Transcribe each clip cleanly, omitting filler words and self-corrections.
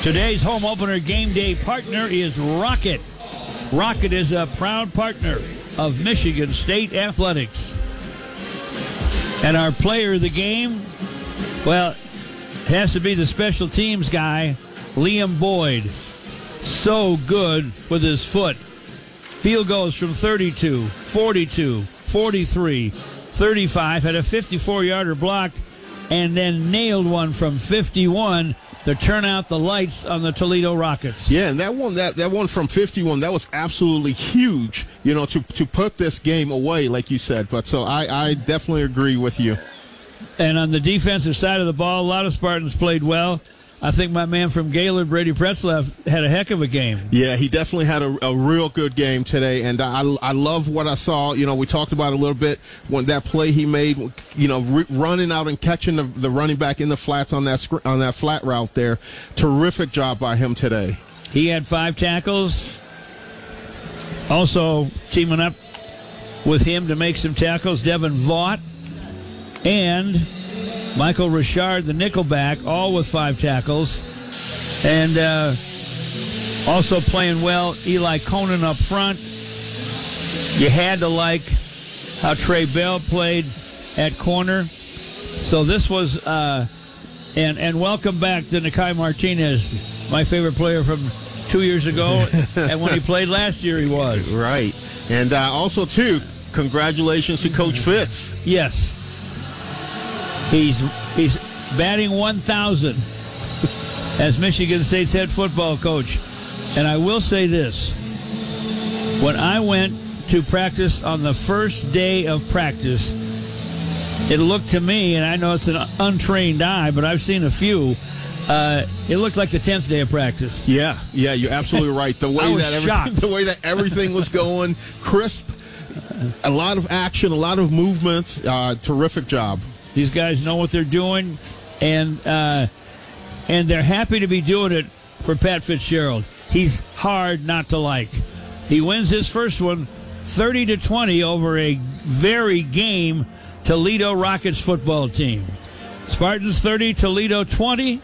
Today's home opener game day partner is Rocket. Rocket is a proud partner of Michigan State Athletics. And our player of the game, well, it has to be the special teams guy, Liam Boyd. So good with his foot. Field goals from 32, 42, 43, 35. Had a 54-yarder blocked and then nailed one from 51 to turn out the lights on the Toledo Rockets. Yeah, and that one from 51, that was absolutely huge, to put this game away, like you said. But so I definitely agree with you. And on the defensive side of the ball, a lot of Spartans played well. I think my man from Gaylord, Brady Pretzlaff, had a heck of a game. Yeah, he definitely had a real good game today, and I love what I saw. We talked about it a little bit when that play he made, running out and catching the running back in the flats on that flat route there. Terrific job by him today. He had 5 tackles. Also teaming up with him to make some tackles, Devin Vaught and Michael Richard, the nickelback, all with 5 tackles. And also playing well, Eli Conan up front. You had to like how Trey Bell played at corner. So this was, and welcome back to Nakai Martinez, my favorite player from 2 years ago. And when he played last year, he was. Right. And also, too, congratulations to Coach Fitz. Yes. He's batting 1,000 as Michigan State's head football coach. And I will say this. When I went to practice on the first day of practice, it looked to me, and I know it's an untrained eye, but I've seen a few, it looked like the 10th day of practice. Yeah, you're absolutely right. The way that everything was going, crisp, a lot of action, a lot of movement, terrific job. These guys know what they're doing, and they're happy to be doing it for Pat Fitzgerald. He's hard not to like. He wins his first one 30-20 over a very game Toledo Rockets football team. Spartans 30, Toledo 20.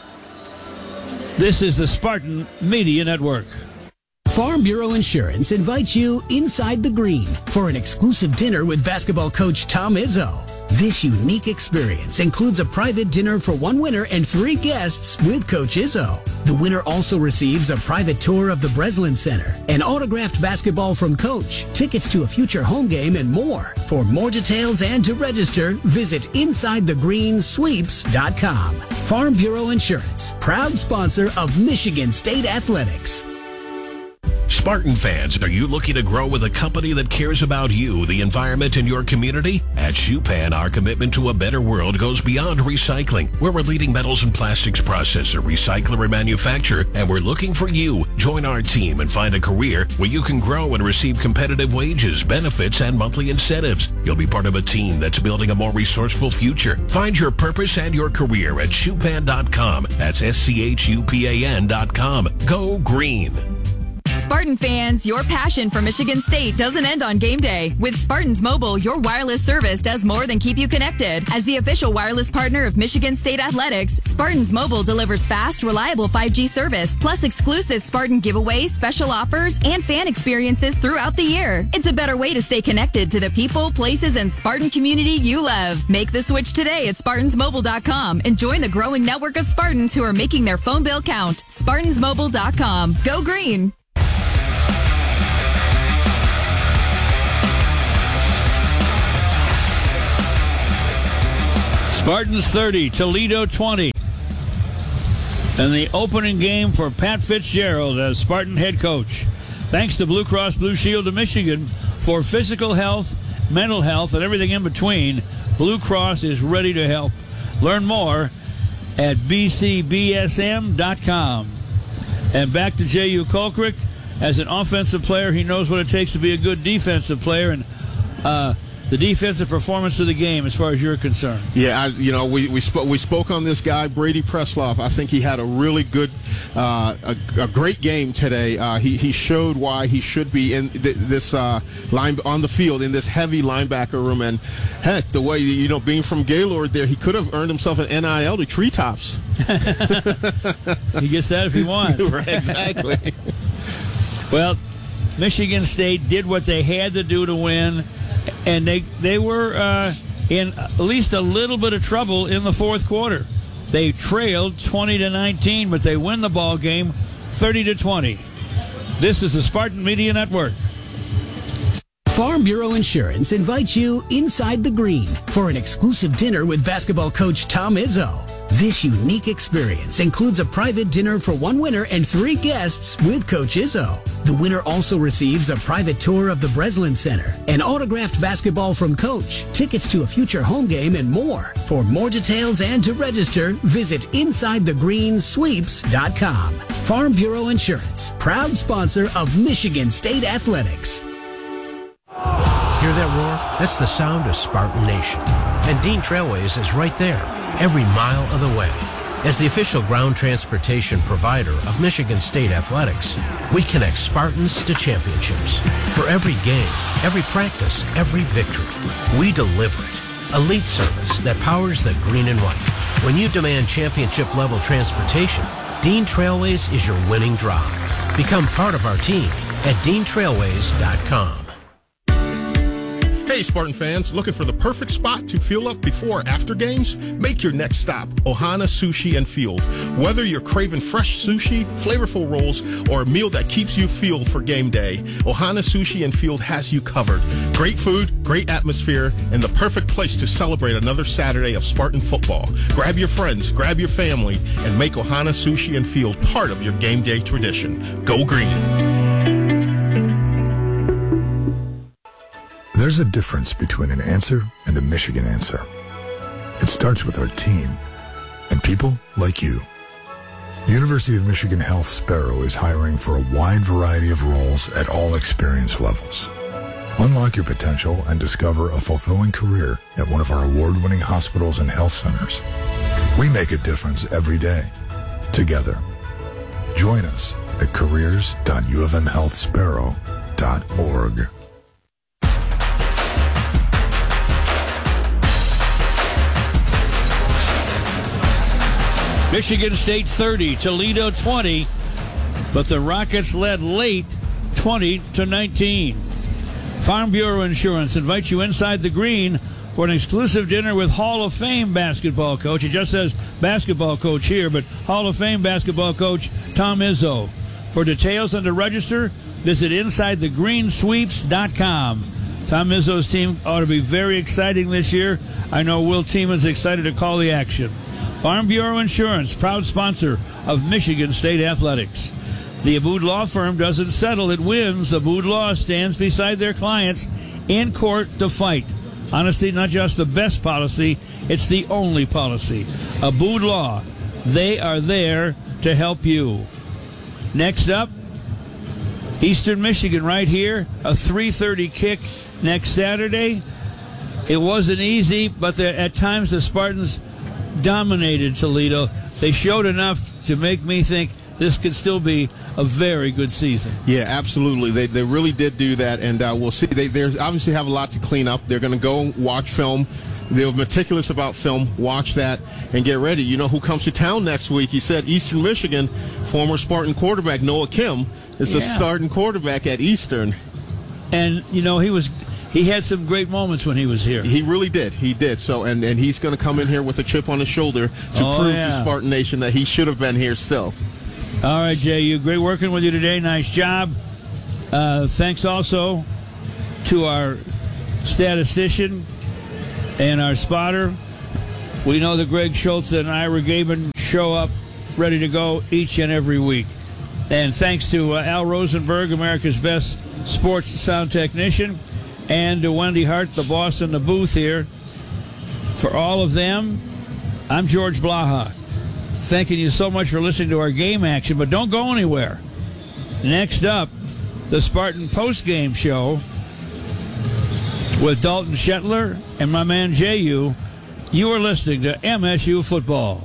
This is the Spartan Media Network. Farm Bureau Insurance invites you inside the green for an exclusive dinner with basketball coach Tom Izzo. This unique experience includes a private dinner for one winner and 3 guests with Coach Izzo. The winner also receives a private tour of the Breslin Center, an autographed basketball from Coach, tickets to a future home game, and more. For more details and to register, visit InsideTheGreenSweeps.com. Farm Bureau Insurance, proud sponsor of Michigan State Athletics. Spartan fans, are you looking to grow with a company that cares about you, the environment, and your community? At Shupan, our commitment to a better world goes beyond recycling. We're a leading metals and plastics processor, recycler, and manufacturer, and we're looking for you. Join our team and find a career where you can grow and receive competitive wages, benefits, and monthly incentives. You'll be part of a team that's building a more resourceful future. Find your purpose and your career at Shupan.com. That's SCHUPAN.com. Go green. Spartan fans, your passion for Michigan State doesn't end on game day. With Spartans Mobile, your wireless service does more than keep you connected. As the official wireless partner of Michigan State Athletics, Spartans Mobile delivers fast, reliable 5G service, plus exclusive Spartan giveaways, special offers, and fan experiences throughout the year. It's a better way to stay connected to the people, places, and Spartan community you love. Make the switch today at SpartansMobile.com and join the growing network of Spartans who are making their phone bill count. SpartansMobile.com. Go green! Spartans 30, Toledo 20. And the opening game for Pat Fitzgerald as Spartan head coach. Thanks to Blue Cross Blue Shield of Michigan for physical health, mental health, and everything in between. Blue Cross is ready to help. Learn more at bcbsm.com. And back to J.U. Colcrick. As an offensive player, he knows what it takes to be a good defensive player. And the defensive performance of the game as far as you're concerned? Yeah, we spoke on this guy, Brady Presloff. I think he had a really good, a great game today. He showed why he should be in this line on the field in this heavy linebacker room. And heck, the way being from Gaylord, there he could have earned himself an NIL to Treetops. He gets that if he wants. Right, exactly. Well, Michigan State did what they had to do to win, and they were in at least a little bit of trouble in the fourth quarter. They trailed 20-19, but they win the ball game 30-20. This is the Spartan Media Network. Farm Bureau Insurance invites you inside the green for an exclusive dinner with basketball coach Tom Izzo. This unique experience includes a private dinner for one winner and 3 guests with Coach Izzo. The winner also receives a private tour of the Breslin Center, an autographed basketball from Coach, tickets to a future home game, and more. For more details and to register, visit InsideTheGreenSweeps.com. Farm Bureau Insurance, proud sponsor of Michigan State Athletics. Hear that roar? That's the sound of Spartan Nation. And Dean Trailways is right there, every mile of the way. As the official ground transportation provider of Michigan State Athletics, we connect Spartans to championships. For every game, every practice, every victory, we deliver it. Elite service that powers the green and white. When you demand championship-level transportation, Dean Trailways is your winning drive. Become part of our team at DeanTrailways.com. Hey, Spartan fans, looking for the perfect spot to fuel up before or after games? Make your next stop Ohana Sushi and Field. Whether you're craving fresh sushi, flavorful rolls, or a meal that keeps you fueled for game day, Ohana Sushi and Field has you covered. Great food, great atmosphere, and the perfect place to celebrate another Saturday of Spartan football. Grab your friends, grab your family, and make Ohana Sushi and Field part of your game day tradition. Go green. There's a difference between an answer and a Michigan answer. It starts with our team and people like you. University of Michigan Health Sparrow is hiring for a wide variety of roles at all experience levels. Unlock your potential and discover a fulfilling career at one of our award-winning hospitals and health centers. We make a difference every day, together. Join us at careers.ufmhealthsparrow.org. Michigan State 30, Toledo 20, but the Rockets led late 20-19. Farm Bureau Insurance invites you inside the green for an exclusive dinner with Hall of Fame basketball coach. It just says basketball coach here, but Hall of Fame basketball coach Tom Izzo. For details and to register, visit InsideTheGreenSweeps.com. Tom Izzo's team ought to be very exciting this year. I know Will Tieman's excited to call the action. Farm Bureau Insurance, proud sponsor of Michigan State Athletics. The Abood Law Firm doesn't settle, it wins. Abood Law stands beside their clients in court to fight. Honesty, not just the best policy, it's the only policy. Abood Law, they are there to help you. Next up, Eastern Michigan right here, a 3:30 kick next Saturday. It wasn't easy, but at times the Spartans dominated Toledo. They showed enough to make me think this could still be a very good season. Yeah, absolutely. They really did do that, and we'll see. They obviously have a lot to clean up. They're going to go watch film. They're meticulous about film. Watch that and get ready. You know who comes to town next week? He said Eastern Michigan, former Spartan quarterback Noah Kim is the starting quarterback at Eastern. And, you know, he had some great moments when he was here. He really did. He did. So, and he's going to come in here with a chip on his shoulder to prove to Spartan Nation that he should have been here still. All right, Jay, great working with you today. Nice job. Thanks also to our statistician and our spotter. We know that Greg Schultz and Ira Gaben show up ready to go each and every week. And thanks to Al Rosenberg, America's best sports sound technician, and to Wendy Hart, the boss in the booth here. For all of them, I'm George Blaha. Thanking you so much for listening to our game action, but don't go anywhere. Next up, the Spartan postgame show with Dalton Shetler and my man J.U. You are listening to MSU Football.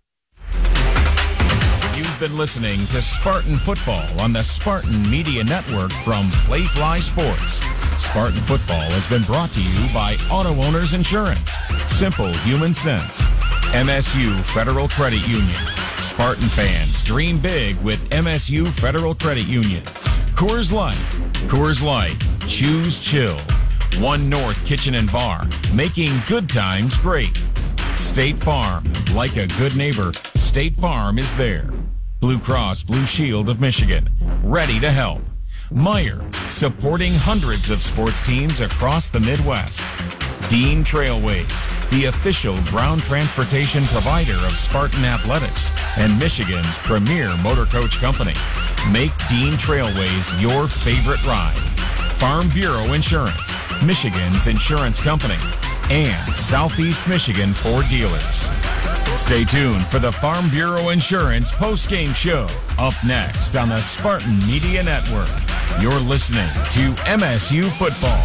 You've been listening to Spartan Football on the Spartan Media Network from Playfly Sports. Spartan Football has been brought to you by Auto Owners Insurance, Simple Human Sense, MSU Federal Credit Union. Spartan fans, dream big with MSU Federal Credit Union. Coors Light, choose chill. One North Kitchen and Bar, making good times great. State Farm, like a good neighbor, State Farm is there. Blue Cross Blue Shield of Michigan, ready to help. Meyer, supporting hundreds of sports teams across the Midwest. Dean Trailways, the official ground transportation provider of Spartan Athletics and Michigan's premier motor coach company. Make Dean Trailways your favorite ride. Farm Bureau Insurance, Michigan's insurance company, and Southeast Michigan Ford dealers. Stay tuned for the Farm Bureau Insurance postgame show up next on the Spartan Media Network. You're listening to MSU Football.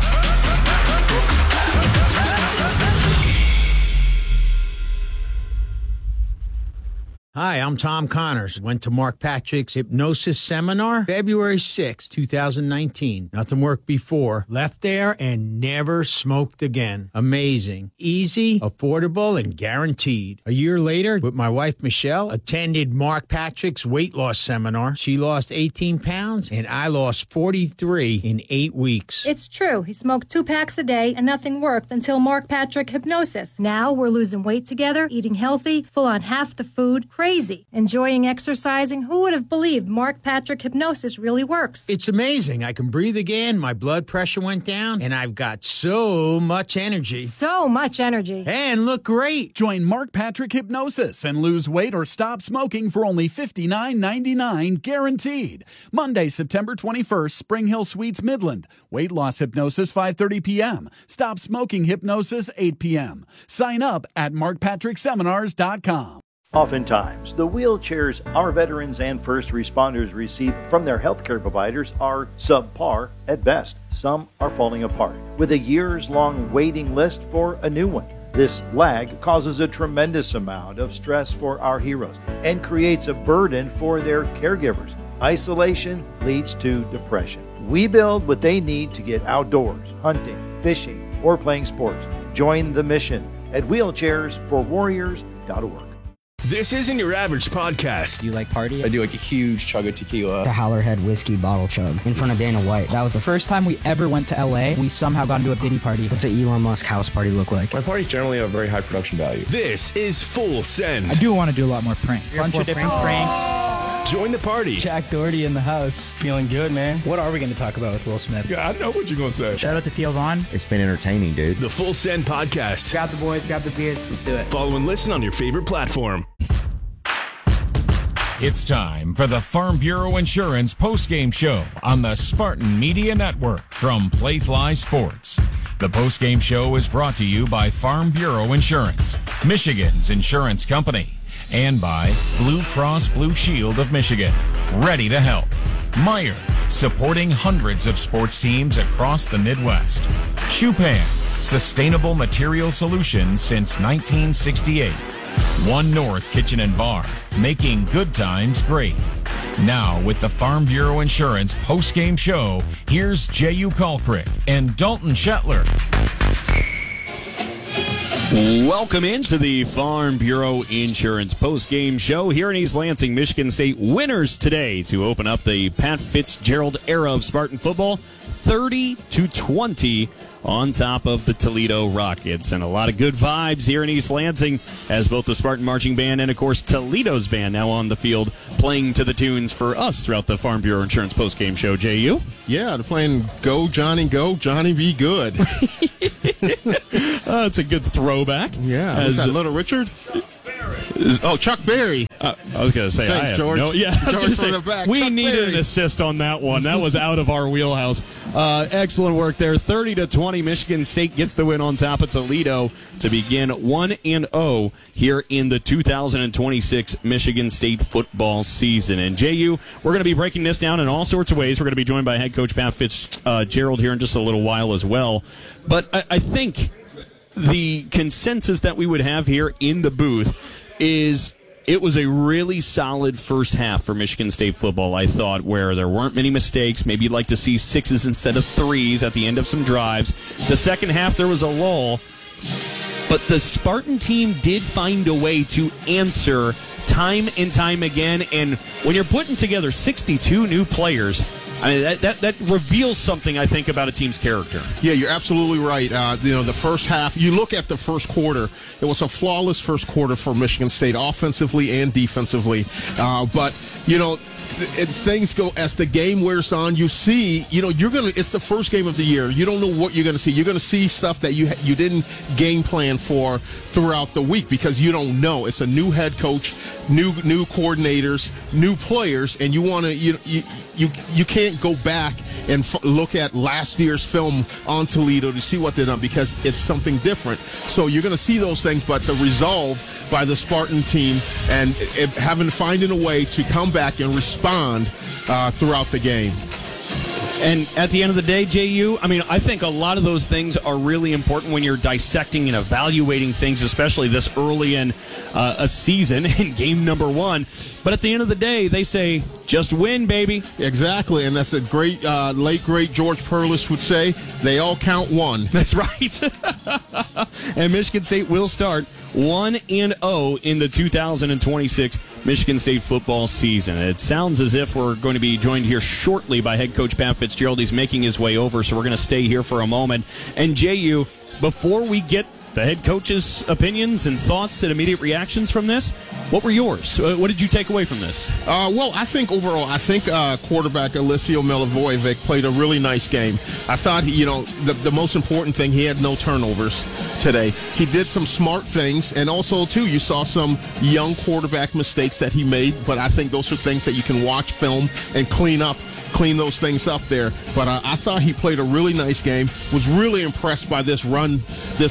Hi, I'm Tom Connors. Went to Mark Patrick's hypnosis seminar February 6, 2019. Nothing worked before. Left there and never smoked again. Amazing. Easy, affordable, and guaranteed. A year later, with my wife Michelle, attended Mark Patrick's weight loss seminar. She lost 18 pounds and I lost 43 in 8 weeks. It's true. He smoked 2 packs a day and nothing worked until Mark Patrick Hypnosis. Now we're losing weight together, eating healthy, full on half the food. Crazy. Enjoying exercising. Who would have believed Mark Patrick Hypnosis really works? It's amazing. I can breathe again. My blood pressure went down, and I've got so much energy. So much energy. And look great. Join Mark Patrick Hypnosis and lose weight or stop smoking for only $59.99 guaranteed. Monday, September 21st, Spring Hill Suites, Midland. Weight loss hypnosis, 5:30 p.m. Stop smoking hypnosis, 8 p.m. Sign up at markpatrickseminars.com. Oftentimes, the wheelchairs our veterans and first responders receive from their healthcare providers are subpar at best. Some are falling apart, with a years-long waiting list for a new one. This lag causes a tremendous amount of stress for our heroes and creates a burden for their caregivers. Isolation leads to depression. We build what they need to get outdoors, hunting, fishing, or playing sports. Join the mission at wheelchairsforwarriors.org. This isn't your average podcast. Do you like party? I do like a huge chug of tequila. The Howlerhead whiskey bottle chug in front of Dana White. That was the first time we ever went to LA. We somehow got into a Diddy party. What's an Elon Musk house party look like? My parties generally have very high production value. This is Full Send. I do want to do a lot more pranks. Bunch of different pranks. Join the party. Jack Doherty in the house. Feeling good, man. What are we going to talk about with Will Smith? Yeah, I know what you're going to say. Shout out to Theo Vaughn. It's been entertaining, dude. The Full Send podcast. Grab the boys, grab the beers. Let's do it. Follow and listen on your favorite platform. It's time for the Farm Bureau Insurance postgame show on the Spartan Media Network from Playfly Sports. The postgame show is brought to you by Farm Bureau Insurance, Michigan's insurance company, and by Blue Cross Blue Shield of Michigan, ready to help. Meyer, supporting hundreds of sports teams across the Midwest. Chupan, sustainable material solutions since 1968. One North Kitchen and Bar, making good times great. Now, with the Farm Bureau Insurance postgame show, here's J.U. Kalkrick and Dalton Shetler. Welcome into the Farm Bureau Insurance postgame show here in East Lansing. Michigan State winners today to open up the Pat Fitzgerald era of Spartan football, 30-20 on top of the Toledo Rockets. And a lot of good vibes here in East Lansing as both the Spartan Marching Band and, of course, Toledo's band now on the field playing to the tunes for us throughout the Farm Bureau Insurance postgame show. J.U.? Yeah, they're playing Go, Johnny Be Good. That's a good throwback. Yeah, is that Little Richard? Oh, Chuck Berry. I was going to say, Thanks, I have George. I was George gonna from say, the back. we Chuck needed Berry. an assist on that one. That was out of our wheelhouse. Excellent work there. 30-20, Michigan State gets the win on top of Toledo to begin 1-0 here in the 2026 Michigan State football season. And JU, we're going to be breaking this down in all sorts of ways. We're going to be joined by head coach Pat Fitzgerald here in just a little while as well. But I think the consensus that we would have here in the booth is it was a really solid first half for Michigan State football, I thought, where there weren't many mistakes. Maybe you'd like to see 6s instead of 3s at the end of some drives. The second half, there was a lull. But the Spartan team did find a way to answer time and time again. And when you're putting together 62 new players, I mean, that reveals something, I think, about a team's character. Yeah, you're absolutely right. The first half, you look at the first quarter, it was a flawless first quarter for Michigan State, offensively and defensively. But things go as the game wears on. You see, it's the first game of the year. You don't know what you're going to see. You're going to see stuff that you didn't game plan for throughout the week because you don't know. It's a new head coach, new coordinators, new players, and you want to you can't go back and look at last year's film on Toledo to see what they've done because it's something different. So you're going to see those things, but the resolve by the Spartan team and finding a way to come back and respond throughout the game. And at the end of the day, JU, I mean, I think a lot of those things are really important when you're dissecting and evaluating things, especially this early in a season in game number 1. But at the end of the day, they say, just win, baby. Exactly, and that's a great, late, great George Perlis would say, they all count one. That's right. And Michigan State will start 1-0 in the 2026 Michigan State football season. It sounds as if we're going to be joined here shortly by head coach Pat Fitzgerald. He's making his way over, so we're going to stay here for a moment. And JU, before we get the head coach's opinions and thoughts and immediate reactions from this, what were yours? What did you take away from this? Well, I think overall, quarterback Alessio Milivojevic played a really nice game. I thought, the most important thing, he had no turnovers today. He did some smart things, and also, too, you saw some young quarterback mistakes that he made, but I think those are things that you can watch film and clean those things up there. But I thought he played a really nice game. Was really impressed by this run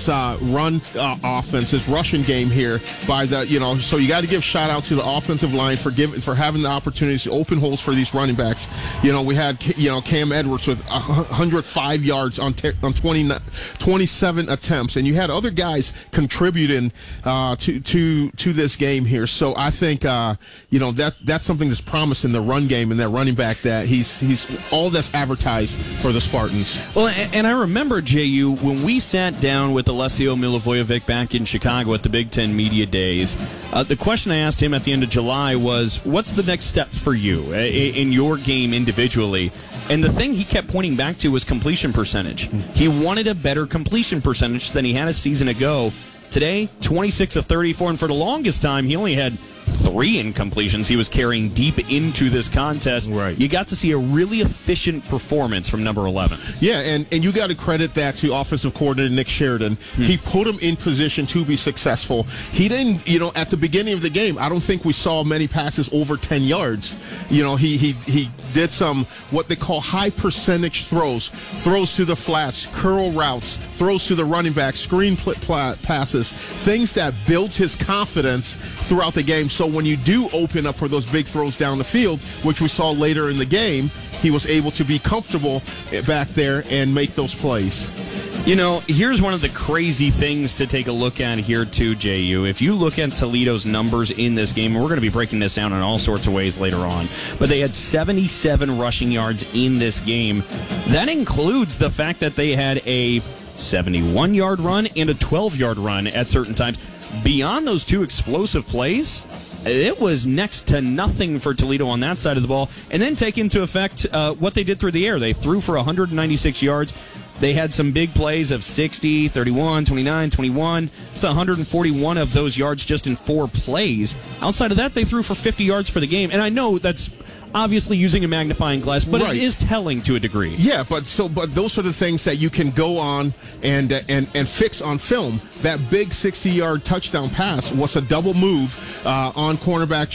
offense, this rushing game here. So you got to give shout out to the offensive line for having the opportunities to open holes for these running backs. We had Cam Edwards with 105 yards on 27 attempts, and you had other guys contributing to this game here. So I think that's something that's promised in the run game and that running back that he's all that's advertised for the Spartans. Well, and I remember, JU, when we sat down with Alessio Milivojevic back in Chicago at the Big Ten Media Days, the question I asked him at the end of July was, what's the next step for you in your game individually? And the thing he kept pointing back to was completion percentage. He wanted a better completion percentage than he had a season ago. Today, 26 of 34, and for the longest time, he only had 3 incompletions he was carrying deep into this contest. Right. You got to see a really efficient performance from number 11. Yeah, and you got to credit that to offensive coordinator Nick Sheridan. He put him in position to be successful. He didn't, at the beginning of the game, I don't think we saw many passes over 10 yards. He did some what they call high percentage throws to the flats, curl routes, throws to the running back, screen passes, things that built his confidence throughout the game. So when you do open up for those big throws down the field, which we saw later in the game, he was able to be comfortable back there and make those plays. Here's one of the crazy things to take a look at here too, JU. If you look at Toledo's numbers in this game, and we're going to be breaking this down in all sorts of ways later on, but they had 77 rushing yards in this game. That includes the fact that they had a 71-yard run and a 12-yard run at certain times. Beyond those 2 explosive plays, it was next to nothing for Toledo on that side of the ball. And then take into effect what they did through the air. They threw for 196 yards. They had some big plays of 60, 31, 29, 21. It's 141 of those yards just in 4 plays. Outside of that, they threw for 50 yards for the game. And I know that's obviously using a magnifying glass, but Right. it is telling to a degree. Yeah, but those are the things that you can go on and fix on film. That big 60-yard touchdown pass was a double move on cornerback